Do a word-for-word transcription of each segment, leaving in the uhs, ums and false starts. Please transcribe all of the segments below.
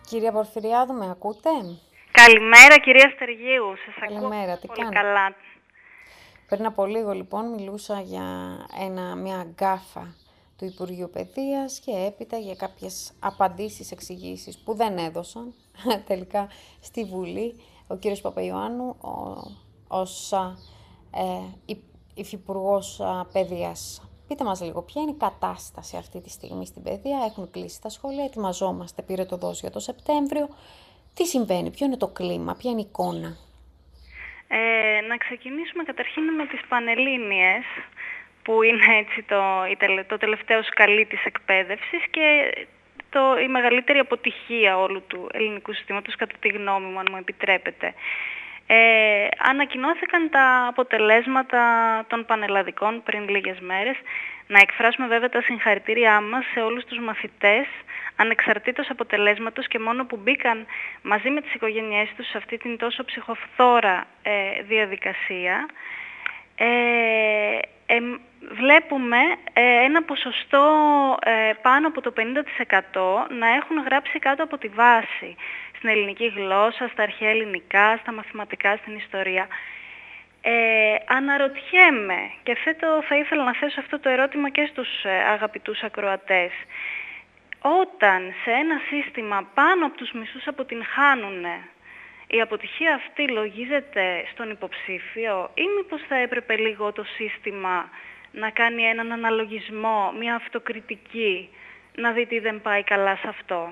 Κυρία Πορφυριάδου, με ακούτε? Καλημέρα κυρία Στεργίου, σας ακούω Καλημέρα, τι πολύ κάνετε? καλά. Πριν από λίγο λοιπόν μιλούσα για ένα, μια γκάφα του Υπουργείου Παιδείας και έπειτα για κάποιες απαντήσεις, εξηγήσεις που δεν έδωσαν τελικά στη Βουλή ο κύριος Παπαϊωάννου ο, ως ε, υ- υφυπουργός α, Παιδείας. Πείτε μας λίγο, ποια είναι η κατάσταση αυτή τη στιγμή στην παιδεία, έχουν κλείσει τα σχολεία, ετοιμαζόμαστε, πήρε το δόση για το Σεπτέμβριο. Τι συμβαίνει, ποιο είναι το κλίμα, ποια είναι η εικόνα? Ε, να ξεκινήσουμε καταρχήν με τις Πανελλήνιες, που είναι έτσι το, η τελε- το τελευταίο σκαλί της εκπαίδευσης και το, η μεγαλύτερη αποτυχία όλου του ελληνικού συστήματος, κατά τη γνώμη μου, αν μου επιτρέπετε. Ε, ανακοινώθηκαν τα αποτελέσματα των πανελλαδικών πριν λίγες μέρες. Να εκφράσουμε βέβαια τα συγχαρητήριά μας σε όλους τους μαθητές, ανεξαρτήτως αποτελέσματος, και μόνο που μπήκαν μαζί με τις οικογένειές τους σε αυτή την τόσο ψυχοφθόρα ε, διαδικασία. Ε, ε, βλέπουμε ε, ένα ποσοστό ε, πάνω από το πενήντα τοις εκατό να έχουν γράψει κάτω από τη βάση, στην ελληνική γλώσσα, στα αρχαία ελληνικά, στα μαθηματικά, στην ιστορία. Ε, αναρωτιέμαι, και θέτω, θα ήθελα να θέσω αυτό το ερώτημα και στους ε, αγαπητούς ακροατές. Όταν σε ένα σύστημα πάνω από τους μισούς αποτυγχάνουν, η αποτυχία αυτή λογίζεται στον υποψήφιο, ή μήπως θα έπρεπε λίγο το σύστημα να κάνει έναν αναλογισμό, μια αυτοκριτική, να δει τι δεν πάει καλά σε αυτό?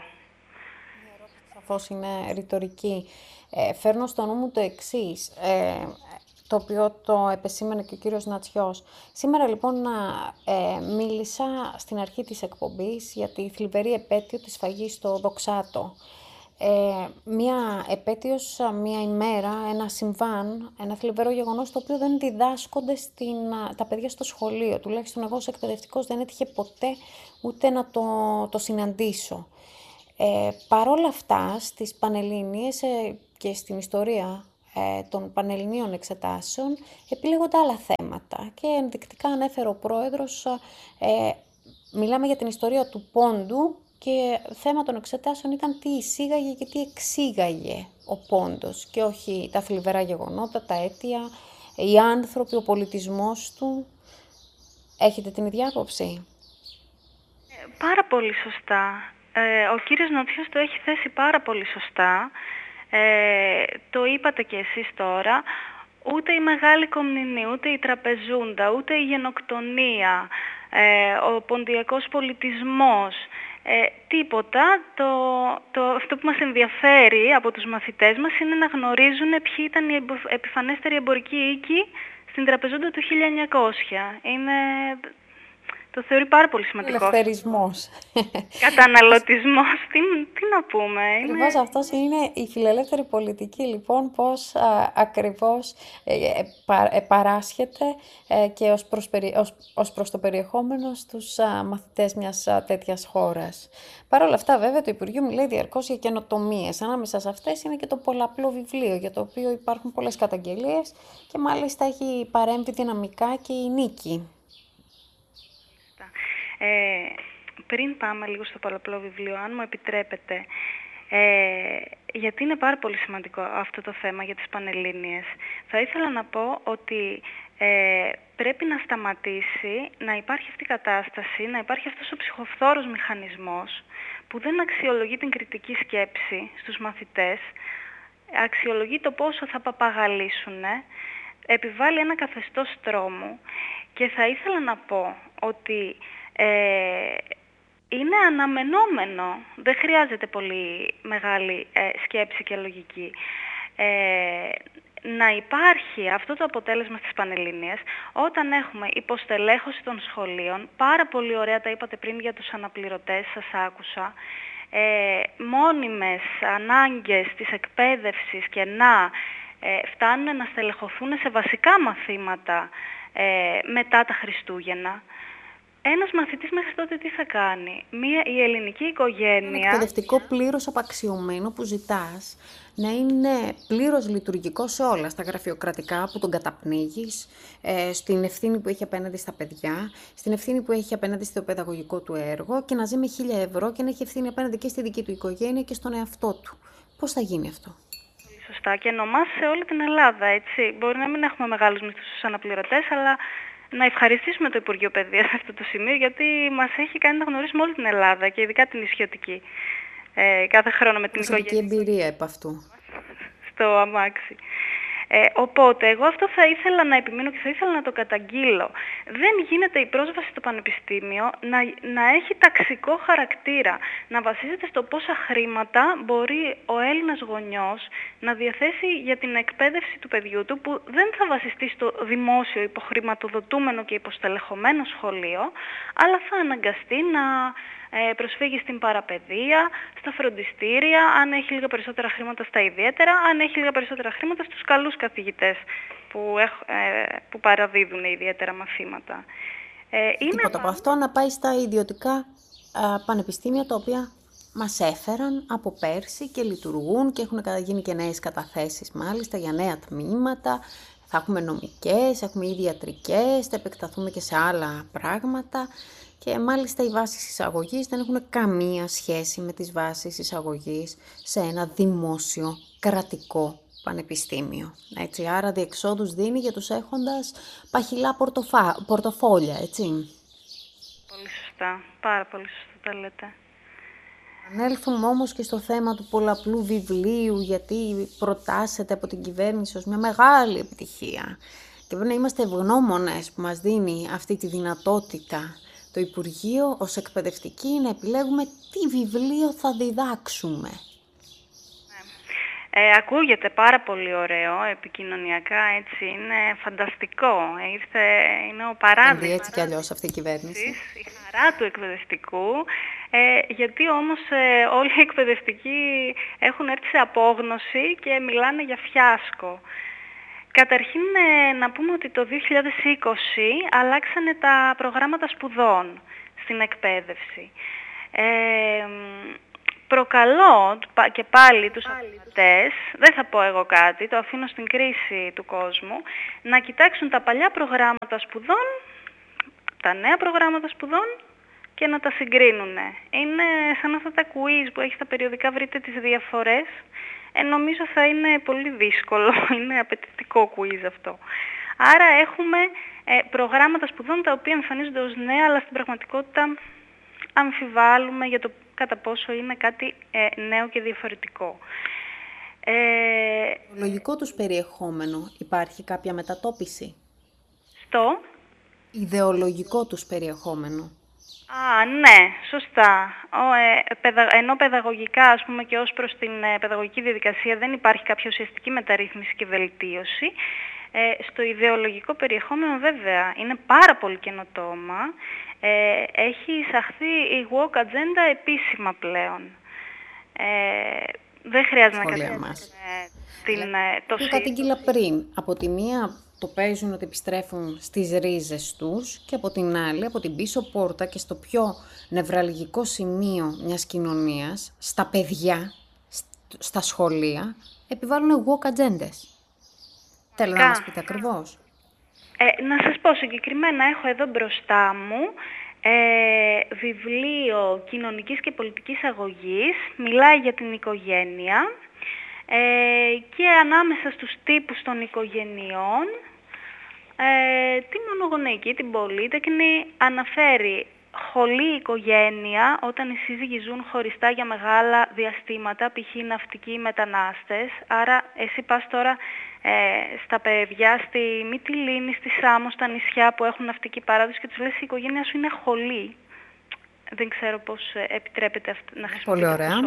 Σαφώς είναι ρητορική. Ε, φέρνω στο νου μου το εξής, ε, το οποίο το επεσήμανε και ο κύριος Νατσιός. Σήμερα λοιπόν ε, μίλησα στην αρχή της εκπομπής για τη θλιβερή επέτειο της σφαγής στο Δοξάτο. Ε, μία επέτειος, μία ημέρα, ένα συμβάν, ένα θλιβερό γεγονός το οποίο δεν διδάσκονται στην, τα παιδιά στο σχολείο. Τουλάχιστον εγώ ως εκπαιδευτικός δεν έτυχε ποτέ ούτε να το, το συναντήσω. Ε, παρόλα αυτά, στις Πανελλήνιες ε, και στην ιστορία ε, των Πανελληνίων εξετάσεων επιλέγονται άλλα θέματα και ενδεικτικά ανέφερε ο πρόεδρος, ε, μιλάμε για την ιστορία του πόντου και θέμα των εξετάσεων ήταν τι εισήγαγε και τι εξήγαγε ο πόντος και όχι τα θλιβερά γεγονότα, τα αίτια, οι άνθρωποι, ο πολιτισμός του. Έχετε την ίδια άποψη? Ε, πάρα πολύ σωστά. Ε, ο κύριος Νατσιός το έχει θέσει πάρα πολύ σωστά. Ε, το είπατε και εσείς τώρα. Ούτε η Μεγάλη Κομνηνή, ούτε η Τραπεζούντα, ούτε η γενοκτονία, ε, ο ποντιακός πολιτισμός, ε, τίποτα. Το, το, αυτό που μας ενδιαφέρει από τους μαθητές μας είναι να γνωρίζουν ποιοι ήταν οι επιφανέστεροι εμπορικοί οίκοι στην Τραπεζούντα του χίλια εννιακόσια. Είναι... Το θεωρεί πάρα πολύ σημαντικό αυτό. Ελευθερισμός. Καταναλωτισμός, τι, τι να πούμε, είναι... Ακριβώς αυτός είναι η φιλελεύθερη πολιτική, λοιπόν, πώς α, ακριβώς ε, ε, πα- ε, παράσχεται ε, και ως προς, περι- ως, ως προς το περιεχόμενο στους α, μαθητές μιας α, τέτοιας χώρας. Παρ' όλα αυτά, βέβαια, το Υπουργείο μιλάει διαρκώς για καινοτομίες. Ανάμεσα σε αυτές είναι και το πολλαπλό βιβλίο, για το οποίο υπάρχουν πολλές καταγγελίες και μάλιστα έχει παρέμβει δυναμικά και η Νίκη. Ε, πριν πάμε λίγο στο πολλαπλό βιβλίο, αν μου επιτρέπετε, ε, γιατί είναι πάρα πολύ σημαντικό αυτό το θέμα για τις Πανελλήνιες, θα ήθελα να πω ότι ε, πρέπει να σταματήσει να υπάρχει αυτή η κατάσταση, να υπάρχει αυτός ο ψυχοφθόρος μηχανισμός που δεν αξιολογεί την κριτική σκέψη στους μαθητές, αξιολογεί το πόσο θα παπαγαλίσουν, επιβάλλει ένα καθεστώς τρόμου, και θα ήθελα να πω ότι ε, είναι αναμενόμενο, δεν χρειάζεται πολύ μεγάλη ε, σκέψη και λογική, ε, να υπάρχει αυτό το αποτέλεσμα στις Πανελλήνιες όταν έχουμε υποστελέχωση των σχολείων, πάρα πολύ ωραία τα είπατε πριν για τους αναπληρωτές, σας άκουσα, ε, μόνιμες ανάγκες της εκπαίδευσης και να ε, φτάνουν να στελεχωθούν σε βασικά μαθήματα ε, μετά τα Χριστούγεννα. ένας μαθητής μέχρι τότε τι θα κάνει? Μία, η ελληνική Ένα οικογένεια... εκπαιδευτικό πλήρως απαξιωμένο που ζητάς να είναι πλήρως λειτουργικό σε όλα, στα γραφειοκρατικά που τον καταπνίγεις, ε, στην ευθύνη που έχει απέναντι στα παιδιά, στην ευθύνη που έχει απέναντι στο παιδαγωγικό του έργο και να ζει με χίλια ευρώ και να έχει ευθύνη απέναντι και στη δική του οικογένεια και στον εαυτό του. Πώς θα γίνει αυτό? Σωστά, και νομάς σε όλη την Ελλάδα, έτσι. Μπορεί να μην έχουμε μεγάλους μισθούς στους αναπληρωτές, αλλά να ευχαριστήσουμε το Υπουργείο Παιδείας σε αυτό το σημείο, γιατί μας έχει κάνει να γνωρίσουμε όλη την Ελλάδα και ειδικά την νησιωτική. Ε, κάθε χρόνο με την Προσωπική οικογένεια εμπειρία επ' αυτού. στο αμάξι. Ε, οπότε, εγώ αυτό θα ήθελα να επιμείνω και θα ήθελα να το καταγγείλω. Δεν γίνεται η πρόσβαση στο πανεπιστήμιο να, να έχει ταξικό χαρακτήρα, να βασίζεται στο πόσα χρήματα μπορεί ο Έλληνας γονιός να διαθέσει για την εκπαίδευση του παιδιού του, που δεν θα βασιστεί στο δημόσιο υποχρηματοδοτούμενο και υποστελεχωμένο σχολείο, αλλά θα αναγκαστεί να προσφύγει στην παραπαιδεία, στα φροντιστήρια, αν έχει λίγα περισσότερα χρήματα στα ιδιαίτερα, αν έχει λίγα περισσότερα χρήματα στους καλούς καθηγητές που, έχ, ε, που παραδίδουν ιδιαίτερα μαθήματα. Ε, Τίποτα είναι... από αυτό να πάει στα ιδιωτικά ε, πανεπιστήμια, τα οποία μας έφεραν από πέρσι και λειτουργούν και έχουν γίνει και νέες καταθέσεις μάλιστα για νέα τμήματα. Θα έχουμε νομικές, έχουμε ήδη ιατρικές, θα επεκταθούμε και σε άλλα πράγματα. Και μάλιστα οι βάσεις εισαγωγής δεν έχουν καμία σχέση με τις βάσεις εισαγωγής σε ένα δημόσιο κρατικό πανεπιστήμιο. Έτσι, άρα διεξόδους δίνει για τους έχοντας παχυλά πορτοφα... πορτοφόλια, έτσι. Πολύ σωστά, πάρα πολύ σωστά τα λέτε. Ανέλθουμε όμως και στο θέμα του πολλαπλού βιβλίου, γιατί προτάσσεται από την κυβέρνηση ως μια μεγάλη επιτυχία. Και πρέπει να είμαστε ευγνώμονες που μας δίνει αυτή τη δυνατότητα το Υπουργείο ως εκπαιδευτική να επιλέγουμε τι βιβλίο θα διδάξουμε. Ε, ακούγεται πάρα πολύ ωραίο, επικοινωνιακά έτσι, είναι φανταστικό. Ήρθε, είναι ο παράδειγμα. Έτσι κι αλλιώς αυτή η κυβέρνηση. Η χαρά του εκπαιδευτικού, ε, γιατί όμως ε, όλοι οι εκπαιδευτικοί έχουν έρθει σε απόγνωση και μιλάνε για φιάσκο. Καταρχήν να πούμε ότι το δύο χιλιάδες είκοσι αλλάξανε τα προγράμματα σπουδών στην εκπαίδευση. Ε, προκαλώ και πάλι τους μαθητές, δεν θα πω εγώ κάτι, το αφήνω στην κρίση του κόσμου, να κοιτάξουν τα παλιά προγράμματα σπουδών, τα νέα προγράμματα σπουδών και να τα συγκρίνουν. Είναι σαν αυτά τα quiz που έχει στα περιοδικά, βρείτε τις διαφορές. Ε, νομίζω θα είναι πολύ δύσκολο, είναι απαιτητικό quiz αυτό. Άρα έχουμε ε, προγράμματα σπουδών τα οποία εμφανίζονται ως νέα, αλλά στην πραγματικότητα αμφιβάλλουμε για το κατά πόσο είναι κάτι ε, νέο και διαφορετικό. Ε, Ιδεολογικό τους περιεχόμενο, υπάρχει κάποια μετατόπιση? Στο? Ιδεολογικό τους περιεχόμενο. Α, ναι, σωστά. Ο, ε, παιδα, ενώ παιδαγωγικά, ας πούμε, και ως προς την ε, παιδαγωγική διαδικασία δεν υπάρχει κάποια ουσιαστική μεταρρύθμιση και βελτίωση, ε, στο ιδεολογικό περιεχόμενο βέβαια είναι πάρα πολύ καινοτόμα. Ε, έχει εισαχθεί η woke agenda επίσημα πλέον. Ε, δεν χρειάζεται να κατηγορήσουμε την... Ε, το που κατήγγειλα πριν. Από τη μία το παίζουν ότι επιστρέφουν στις ρίζες τους και από την άλλη, από την πίσω πόρτα και στο πιο νευραλγικό σημείο μιας κοινωνίας, στα παιδιά, στα σχολεία, επιβάλλουν woke agendas. Θέλω να μας πείτε ακριβώς. Ε, να σας πω συγκεκριμένα, έχω εδώ μπροστά μου ε, βιβλίο κοινωνικής και πολιτικής αγωγής, μιλάει για την οικογένεια ε, και ανάμεσα στους τύπους των οικογενειών, ε, τη μονογονεϊκή, την πολύτεκνη, αναφέρει χωλή οικογένεια όταν οι σύζυγοι ζουν χωριστά για μεγάλα διαστήματα, π.χ. ναυτικοί μετανάστες. Άρα εσύ πας τώρα ε, στα παιδιά, στη Μυτιλήνη, στη Σάμο, στα νησιά που έχουν ναυτική παράδοση και τους λες η οικογένεια σου είναι χωλή. Δεν ξέρω πώς επιτρέπεται αυτό, να χρησιμοποιήσει. Πολύ ωραία.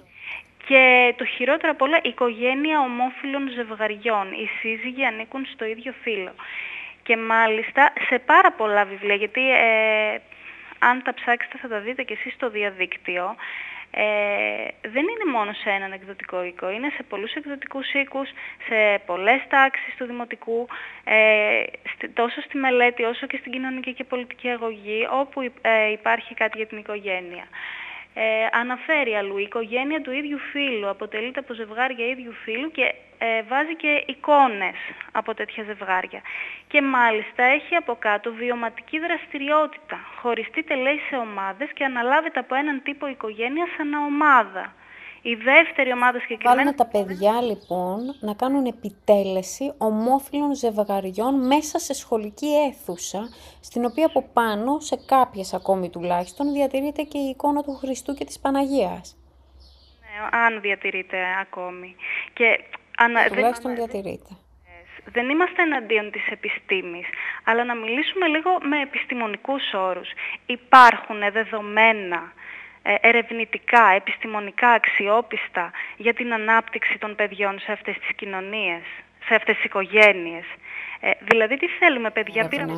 Και το χειρότερο απ' όλα, οικογένεια ομόφυλων ζευγαριών. Οι σύζυγοι ανήκουν στο ίδιο φύλο. Και μάλιστα σε πάρα πολλά βιβλία, γιατί ε, αν τα ψάξετε θα τα δείτε και εσείς στο διαδίκτυο, ε, δεν είναι μόνο σε έναν εκδοτικό οίκο, είναι σε πολλούς εκδοτικούς οίκους, σε πολλές τάξεις του δημοτικού, ε, τόσο στη μελέτη όσο και στην κοινωνική και πολιτική αγωγή, όπου ε, υπάρχει κάτι για την οικογένεια. Ε, αναφέρει αλλού, η οικογένεια του ίδιου φύλου αποτελείται από ζευγάρια ίδιου φύλου και ε, βάζει και εικόνες από τέτοια ζευγάρια. Και μάλιστα έχει από κάτω βιωματική δραστηριότητα. Χωριστείτε, λέει, σε ομάδες και αναλάβετε από έναν τύπο οικογένεια σαν ομάδα. Η δεύτερη ομάδα συγκεκριμένα... Βάλουν τα παιδιά λοιπόν να κάνουν επιτέλεση ομόφυλων ζευγαριών μέσα σε σχολική αίθουσα, στην οποία από πάνω, σε κάποιες ακόμη τουλάχιστον, διατηρείται και η εικόνα του Χριστού και της Παναγίας. Ναι, αν διατηρείται ακόμη. Και ανα... Και τουλάχιστον δεν... διατηρείται. Δεν είμαστε εναντίον της επιστήμης, αλλά να μιλήσουμε λίγο με επιστημονικούς όρους. Υπάρχουν δεδομένα ερευνητικά, επιστημονικά, αξιόπιστα για την ανάπτυξη των παιδιών σε αυτές τις κοινωνίες, σε αυτές τις οικογένειες. Ε, δηλαδή, τι θέλουμε, παιδιά, πήραμε...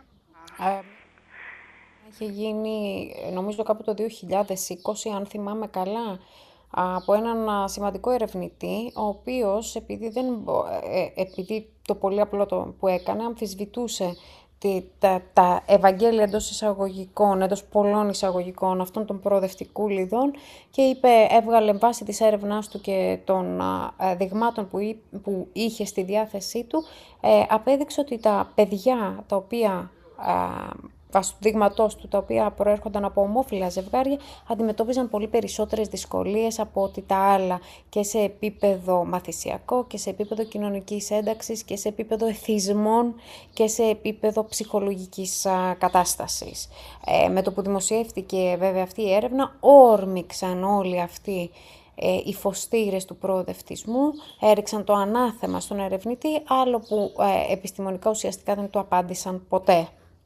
Έχει γίνει, νομίζω, κάπου το δύο χιλιάδες είκοσι, αν θυμάμαι καλά, από έναν σημαντικό ερευνητή, ο οποίος, επειδή, δεν, επειδή το πολύ απλό το που έκανε, αμφισβητούσε Τα, τα Ευαγγέλια εντός εισαγωγικών, εντός πολλών εισαγωγικών αυτών των προοδευτικούλιδων και είπε, έβγαλε βάση της έρευνάς του και των α, δειγμάτων που, εί, που είχε στη διάθεσή του, ε, απέδειξε ότι τα παιδιά τα οποία, α, βάσει του δείγματός του, τα οποία προέρχονταν από ομόφυλα ζευγάρια, αντιμετώπιζαν πολύ περισσότερες δυσκολίες από ότι τα άλλα και σε επίπεδο μαθησιακό και σε επίπεδο κοινωνικής ένταξης και σε επίπεδο εθισμών και σε επίπεδο ψυχολογικής α, κατάστασης. Ε, με το που δημοσιεύτηκε βέβαια αυτή η έρευνα, όρμηξαν όλοι αυτοί ε, οι φωστήρες του προοδευτισμού, έριξαν το ανάθεμα στον ερευνητή, άλλο που ε, επιστημονικά ουσιαστικά δεν του απάντησαν ποτέ.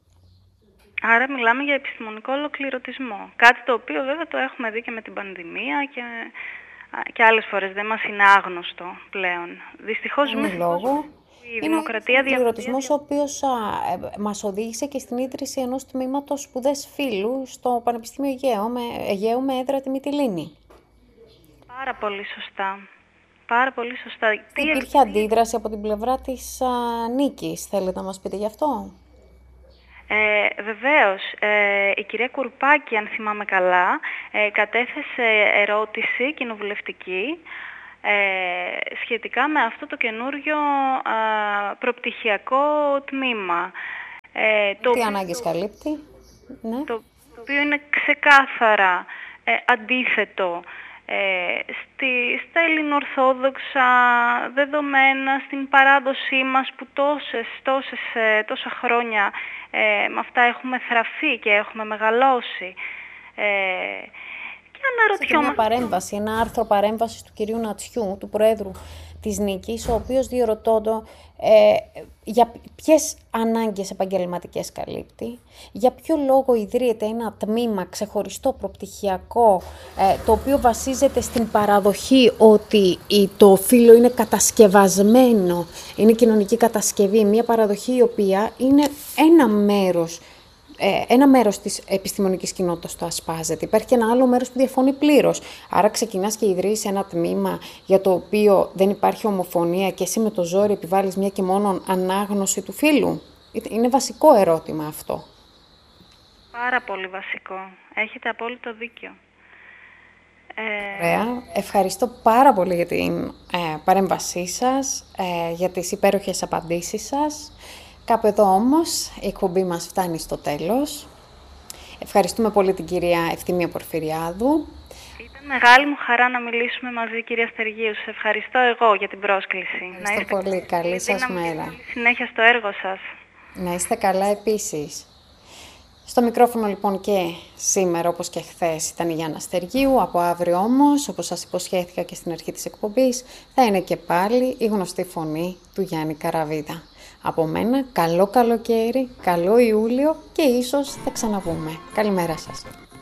Άρα μιλάμε για επιστημονικό ολοκληρωτισμό. Κάτι το οποίο βέβαια το έχουμε δει και με την πανδημία και, και άλλες φορές δεν μας είναι άγνωστο πλέον. Δυστυχώς είναι λόγο. Η δημοκρατία είναι ένα ολοκληρωτισμός ο οποίος α, ε, μας οδήγησε και στην ίδρυση ενός τμήματος σπουδές φύλου στο Πανεπιστήμιο Αιγαίου με, Αιγαίου με έδρα τη Μυτιλήνη. Πάρα πολύ σωστά. Πάρα πολύ σωστά. Υπήρχε αντίδραση από την πλευρά της α, Νίκης. Θέλετε να μας πείτε γι' αυτό? Ε, βεβαίως, ε, η κυρία Κουρουπάκη, αν θυμάμαι καλά, ε, κατέθεσε ερώτηση κοινοβουλευτική ε, σχετικά με αυτό το καινούριο ε, προπτυχιακό τμήμα. Ε, το Τι ανάγκες καλύπτει? Ναι. Το, το οποίο είναι ξεκάθαρα ε, αντίθετο Ε, στη, στα ελληνοορθόδοξα δεδομένα, στην παράδοσή μας που τόσες, τόσες, τόσα χρόνια ε, με αυτά έχουμε θραφεί και έχουμε μεγαλώσει. Ε, και αναρωτιόμαστε... Μια παρέμβαση, ένα άρθρο παρέμβασης του κυρίου Νατσιού, του Προέδρου της Νίκης, ο οποίος διερωτώντο ε, για ποιες ανάγκες επαγγελματικές καλύπτει, για ποιο λόγο ιδρύεται ένα τμήμα ξεχωριστό προπτυχιακό, ε, το οποίο βασίζεται στην παραδοχή ότι το φύλο είναι κατασκευασμένο, είναι κοινωνική κατασκευή, μια παραδοχή η οποία είναι ένα μέρος ένα μέρος της επιστημονικής κοινότητας το ασπάζεται. Υπάρχει και ένα άλλο μέρος που διαφωνεί πλήρως. Άρα ξεκινάς και ιδρύεις ένα τμήμα για το οποίο δεν υπάρχει ομοφωνία και εσύ με το ζόρι επιβάλλεις μια και μόνο ανάγνωση του φύλου. Είναι βασικό ερώτημα αυτό. Πάρα πολύ βασικό. Έχετε απόλυτο δίκιο. Ωραία. Ευχαριστώ πάρα πολύ για την ε, παρέμβασή σας, ε, για τις υπέροχες απαντήσεις σας. Κάπου εδώ όμως η εκπομπή μας φτάνει στο τέλος. Ευχαριστούμε πολύ την κυρία Ευθυμία Πορφυριάδου. Ήταν μεγάλη μου χαρά να μιλήσουμε μαζί, κυρία Στεργίου. Σε ευχαριστώ εγώ για την πρόσκληση. Ευχαριστώ να είστε πολύ. Καλή σας μέρα. Συνέχεια στο έργο σας. Να είστε καλά επίσης. Στο μικρόφωνο λοιπόν και σήμερα, όπως και χθες, ήταν η Γιάννα Στεργίου. Από αύριο όμως, όπως σας υποσχέθηκα και στην αρχή της εκπομπής, θα είναι και πάλι η γνωστή φωνή του Γιάννη Καραβίδα. Από μένα, καλό καλοκαίρι, καλό Ιούλιο και ίσως θα ξαναβούμε. Καλημέρα σας.